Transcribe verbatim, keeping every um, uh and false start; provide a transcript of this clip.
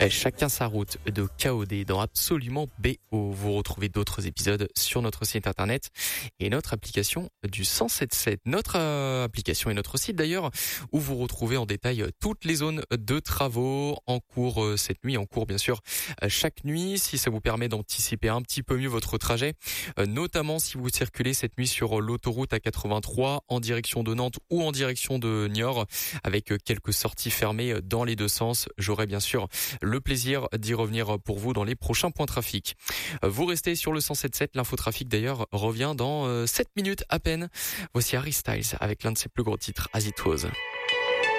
Et chacun sa route de K O D dans Absolument B O. Vous retrouvez d'autres épisodes sur notre site internet et notre application du cent sept sept. Notre euh, application et notre site d'ailleurs, où vous retrouvez en détail toutes les zones de travaux en cours euh, cette nuit, en cours bien sûr euh, chaque nuit, si ça vous permet d'anticiper un petit peu mieux votre trajet, euh, notamment si vous circulez cette nuit sur l'autoroute A quatre-vingt-trois en direction de Nantes ou en direction de Niort, avec quelques sorties fermées dans les deux sens. J'aurai bien sûr le plaisir d'y revenir pour vous dans les prochains points trafic. Vous restez sur le cent sept sept, l'infotrafic d'ailleurs revient dans sept minutes à peine. Voici Harry Styles avec l'un de ses plus gros titres, As It Was.